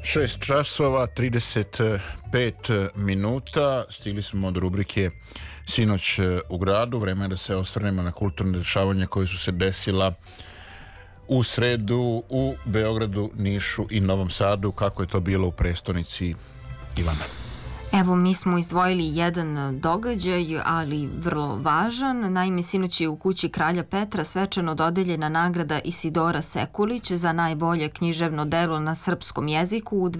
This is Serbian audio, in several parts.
6 časova, 35 minuta. Stigli smo od rubrike Sinoć u gradu. Vreme je da se osvrnemo na kulturne dešavanja koje su se desila u sredu u Beogradu, Nišu i Novom Sadu. Kako je to bilo u prestonici, Ivana? Evo, mi smo izdvojili jedan događaj, ali vrlo važan. Naime, sinoć je u kući kralja Petra svečano dodeljena nagrada Isidora Sekulić za najbolje književno delo na srpskom jeziku u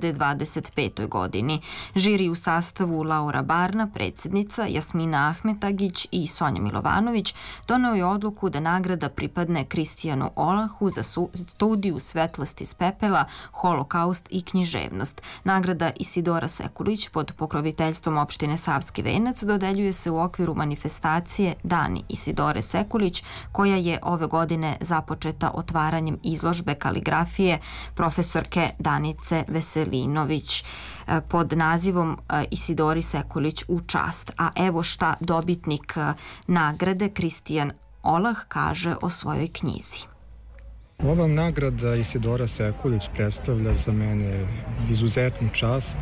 2025. godini. Žiri u sastavu Laura Barna, predsjednica, Jasmina Ahmetagić i Sonja Milovanović doneo je odluku da nagrada pripadne Kristijanu Olahu za studiju Svetlost iz pepela, Holokaust i književnost. Nagrada Isidora Sekulić pod pokroviteljstvom opštine Savski Venac dodeljuje se u okviru manifestacije Dani Isidore Sekulić, koja je ove godine započeta otvaranjem izložbe kaligrafije profesorke Danice Veselinović pod nazivom Isidori Sekulić u čast. A evo šta dobitnik nagrade Kristijan Olah kaže o svojoj knjizi. Ova nagrada Isidora Sekulić predstavlja za mene izuzetnu čast.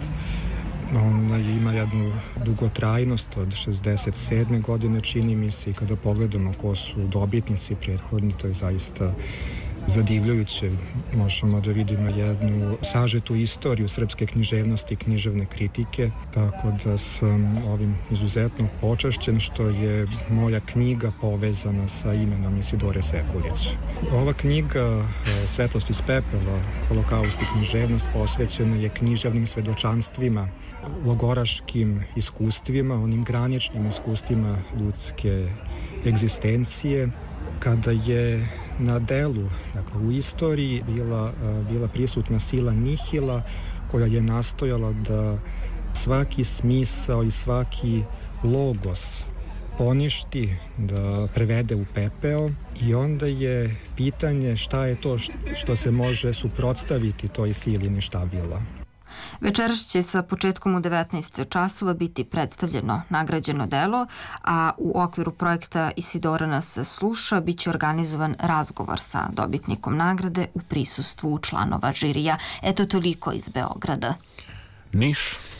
Ona ima jednu dugotrajnost od 67. godine, čini mi se, i kada pogledamo ko su dobitnici prethodni, to je zaista zadivljujuće. Možemo da vidimo jednu sažetu istoriju srpske književnosti i književne kritike, tako da sam ovim izuzetno počašćen što je moja knjiga povezana sa imenom Isidore Sekulić. Ova knjiga Svetlost iz pepela, Holokaust i književnost posvećena je književnim svedočanstvima, logoraškim iskustvima, onim graničnim iskustvima ljudske egzistencije, kada je na delu, dakle u istoriji, bila prisutna sila nihila koja je nastojala da svaki smisao i svaki logos poništi, da prevede u pepeo, i onda je pitanje šta je to što se može suprotstaviti toj sili ništavila. Večeras će sa početkom u 19 časova biti predstavljeno nagrađeno delo, a u okviru projekta Isidora nas sluša biće organizovan razgovor sa dobitnikom nagrade u prisustvu članova žirija. Eto, toliko iz Beograda. Niš.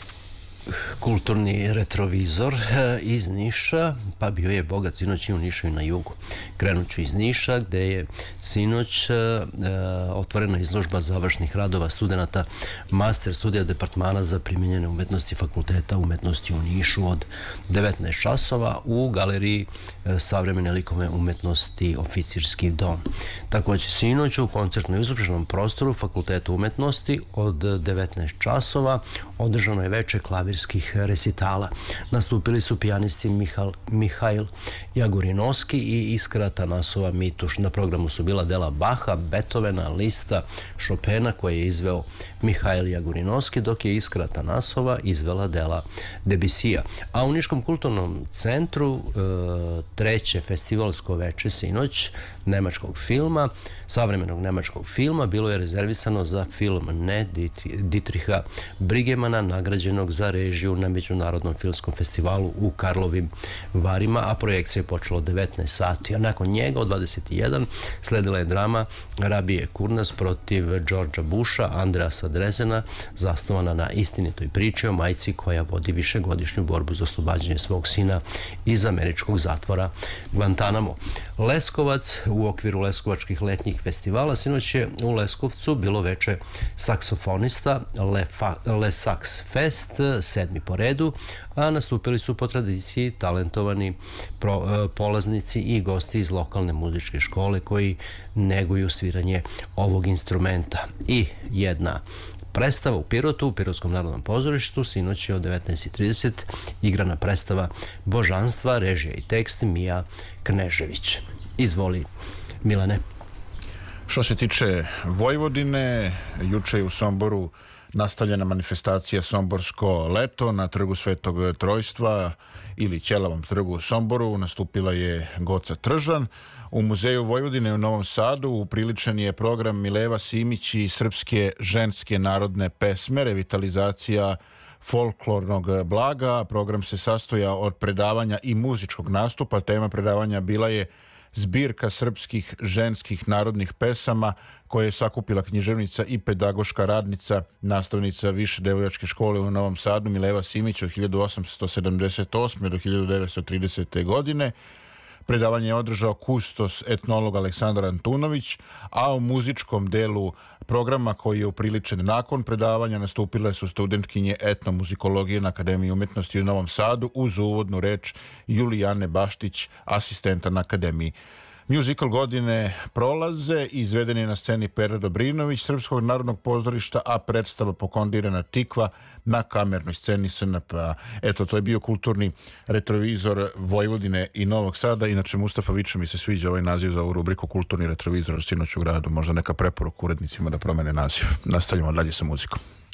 Kulturni retrovizor iz Niša, pa bio je bogat sinoć i u Nišu i na jugu. Krenut ću iz Niša, gde je sinoć otvorena izložba završnih radova studenta master studija departmana za primijenjene umetnosti Fakulteta umetnosti u Nišu od 19 časova u galeriji savremene likovne umetnosti Oficirski dom. Također sinoć u koncertno izloženom prostoru Fakulteta umetnosti od 19 časova održano je veče klavirskih resitala. Nastupili su pijanisti Mihail Jagurinovski i Iskra Tanasova Mituš. Na programu su bila dela Baha, Beethovena, Lista, Chopina koje je izveo Mihail Jagurinovski, dok je Iskra Tanasova izvela dela Debussija. A u Niškom kulturnom centru treće festivalsko veče sinoć nemačkog filma, savremenog nemačkog filma, bilo je rezervisano za film Ne Dietricha Brigemana, nagrađenog za režiju na Međunarodnom filmskom festivalu u Karlovim Varima, a projekcija je počela od 19 sati. A nakon njega od 21 sledila je drama Rabije Kurnas protiv Georgea Busha, Andreasa Drezena, zasnovana na istinitoj priči o majci koja vodi višegodišnju borbu za oslobađanje svog sina iz američkog zatvora Guantanamo. Leskovac, u okviru Leskovačkih letnjih festivala, sinoć je u Leskovcu bilo veče saksofonista Le Sax Fest, 7. po redu, a nastupili su po tradiciji talentovani polaznici i gosti iz lokalne muzičke škole koji neguju sviranje ovog instrumenta. I jedna predstava u Pirotu, u Pirotskom narodnom pozorištu, sinoć je od 19:30 igrana predstava Božanstva, režija i tekst Mija Knežević. Izvoli, Milane. Što se tiče Vojvodine, juče je u Somboru nastavljena manifestacija Somborsko leto na trgu Svetog Trojstva ili Ćelavom trgu u Somboru. Nastupila je Goca Tržan. U Muzeju Vojvodine u Novom Sadu upriličen je program Mileva Simić i srpske ženske narodne pesme, revitalizacija folklornog blaga. Program se sastoja od predavanja i muzičkog nastupa. Tema predavanja bila je zbirka srpskih ženskih narodnih pesama koje je sakupila književnica i pedagoška radnica, nastavnica Više devojačke škole u Novom Sadu Mileva Simić od 1878. do 1930. godine. Predavanje je održao kustos etnolog Aleksandar Antunović, a u muzičkom delu programa koji je upriličen nakon predavanja nastupile su studentkinje etnomuzikologije na Akademiji umjetnosti u Novom Sadu uz uvodnu reč Julijane Baštić, asistenta na Akademiji. Musical godine prolaze, izveden je na sceni Pera Dobrinović Srpskog narodnog pozorišta, a predstava Pokondirana Tikva na kamernoj sceni SNP-a. Eto, to je bio kulturni retrovizor Vojvodine i Novog Sada. Inače, Mustafa Viča mi se sviđa ovaj naziv za ovu rubriku Kulturni retrovizor sinoć u gradu. Možda neka preporuka urednicima da promene naziv. Nastavljamo dalje sa muzikom.